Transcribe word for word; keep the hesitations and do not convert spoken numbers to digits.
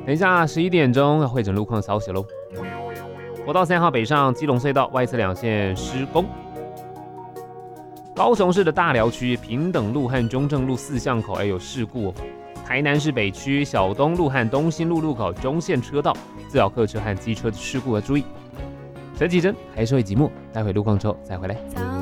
等一下十一点钟要会诊路况消息喽。国道三号北上基隆隧道外侧两线施工。高雄市的大寮区平等路和中正路四巷口哎有事故哦。台南市北区小东路和东兴路路口中线车道自扰客车和机车的事故要注意。陈绮贞还是会寂寞，待会路况之后再回来。